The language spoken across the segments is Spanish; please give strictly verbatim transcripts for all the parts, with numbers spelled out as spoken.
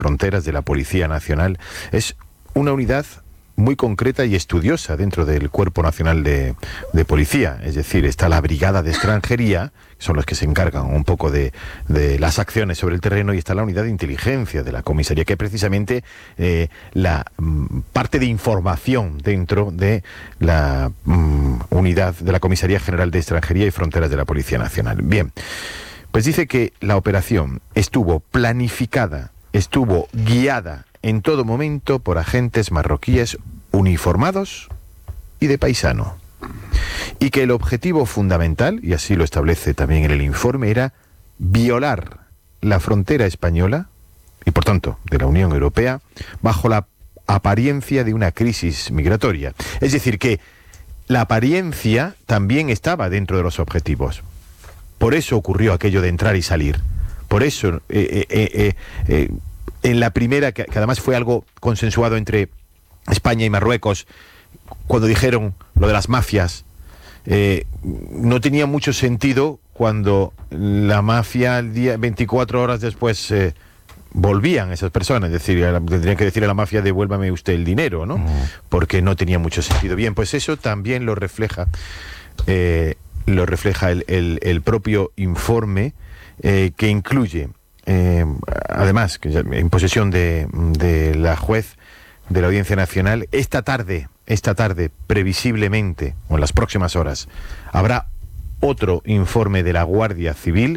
Fronteras de la Policía Nacional. Es una unidad muy concreta y estudiosa dentro del Cuerpo Nacional de, de Policía. Es decir, está la Brigada de Extranjería, que son los que se encargan un poco de, de las acciones sobre el terreno, y está la Unidad de Inteligencia de la Comisaría, que es precisamente eh, la mm, parte de información dentro de la mm, unidad de la Comisaría General de Extranjería y Fronteras de la Policía Nacional. Bien, pues dice que la operación estuvo planificada, estuvo guiada en todo momento por agentes marroquíes uniformados y de paisano, y que el objetivo fundamental, y así lo establece también en el informe, era violar la frontera española y por tanto de la Unión Europea bajo la apariencia de una crisis migratoria. Es decir, que la apariencia también estaba dentro de los objetivos. Por eso ocurrió aquello de entrar y salir. Por eso eh, eh, eh, eh, en la primera, que, que además fue algo consensuado entre España y Marruecos, cuando dijeron lo de las mafias, eh, no tenía mucho sentido cuando la mafia, el día, veinticuatro horas después, eh, volvían esas personas. Es decir, tendrían que decirle a la mafia, devuélvame usted el dinero, ¿no? Uh-huh. Porque no tenía mucho sentido. Bien, pues eso también lo refleja, eh, lo refleja el, el, el propio informe, eh, que incluye, Eh, además, en posesión de, de la juez de la Audiencia Nacional, esta tarde, esta tarde, previsiblemente, o en las próximas horas, habrá otro informe de la Guardia Civil.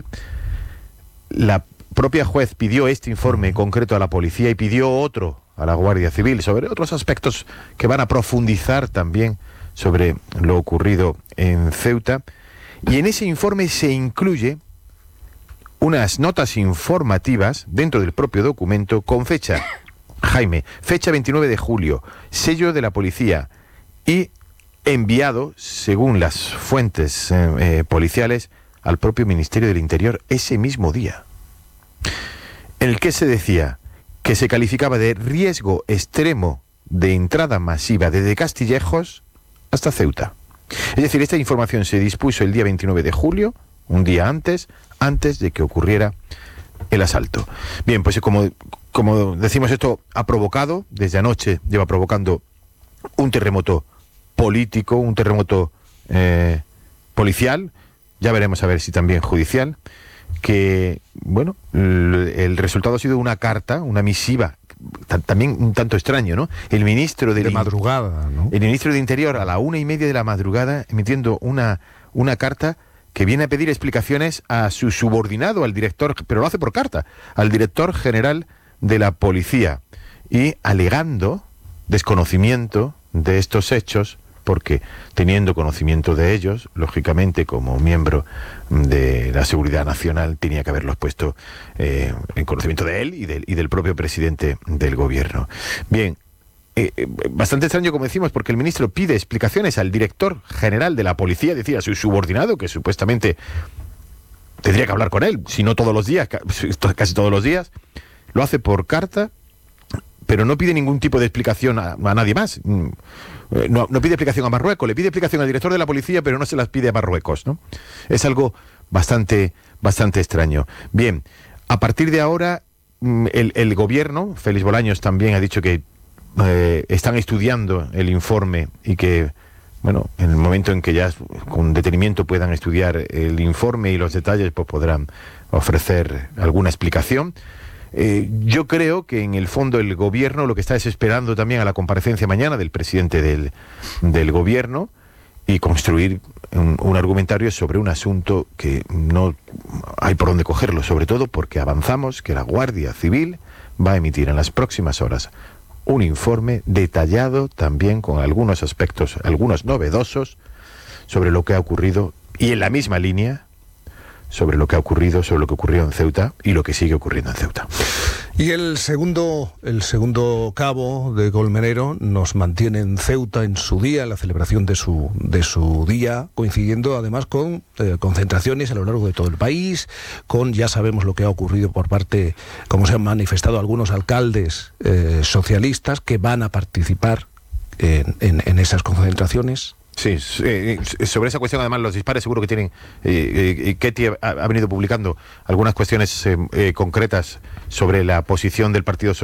La propia juez pidió este informe concreto a la policía y pidió otro a la Guardia Civil sobre otros aspectos que van a profundizar también sobre lo ocurrido en Ceuta. Y en ese informe se incluye unas notas informativas dentro del propio documento con fecha, Jaime, fecha veintinueve de julio, sello de la policía y enviado, según las fuentes eh, eh, policiales, al propio Ministerio del Interior ese mismo día, en el que se decía que se calificaba de riesgo extremo de entrada masiva desde Castillejos hasta Ceuta. Es decir, esta información se dispuso el día veintinueve de julio, un día antes, antes de que ocurriera el asalto. Bien, pues como, como decimos, esto ha provocado, desde anoche lleva provocando un terremoto político, un terremoto eh, policial, ya veremos a ver si también judicial, que, bueno, el, el resultado ha sido una carta, una misiva, también un tanto extraño, ¿no? El ministro de, de madrugada, ¿no? El ministro de Interior a la una y media de la madrugada emitiendo una, una carta que viene a pedir explicaciones a su subordinado, al director, pero lo hace por carta, al director general de la policía, y alegando desconocimiento de estos hechos, porque teniendo conocimiento de ellos, lógicamente como miembro de la Seguridad Nacional tenía que haberlos puesto eh, en conocimiento de él y del, y del propio presidente del gobierno. Bien, Eh, eh, bastante extraño, como decimos, porque el ministro pide explicaciones al director general de la policía, es decir, a su subordinado, que supuestamente tendría que hablar con él, si no todos los días, casi todos los días. Lo hace por carta, pero no pide ningún tipo de explicación a, a nadie más. No, no pide explicación a Marruecos, le pide explicación al director de la policía, pero no se las pide a Marruecos, ¿no? Es algo bastante, bastante extraño. Bien, a partir de ahora, el, el gobierno, Félix Bolaños también ha dicho que Eh, están estudiando el informe y que, bueno, en el momento en que ya con detenimiento puedan estudiar el informe y los detalles, pues podrán ofrecer alguna explicación. Eh, yo creo que en el fondo el gobierno lo que está es esperando también a la comparecencia mañana del presidente del, del gobierno y construir un, un argumentario sobre un asunto que no hay por dónde cogerlo, sobre todo porque avanzamos que la Guardia Civil va a emitir en las próximas horas un informe detallado también con algunos aspectos, algunos novedosos, sobre lo que ha ocurrido, y en la misma línea, sobre lo que ha ocurrido, sobre lo que ocurrió en Ceuta y lo que sigue ocurriendo en Ceuta. Y el segundo, el segundo cabo de Colmenero nos mantiene en Ceuta en su día, la celebración de su, de su día, coincidiendo además con eh, concentraciones a lo largo de todo el país, con, ya sabemos lo que ha ocurrido por parte, como se han manifestado algunos alcaldes eh, socialistas que van a participar en, en, en esas concentraciones. Sí, eh, sobre esa cuestión además los dispares seguro que tienen, eh, eh, Ketty ha, ha venido publicando algunas cuestiones eh, eh, concretas sobre la posición del Partido Socialista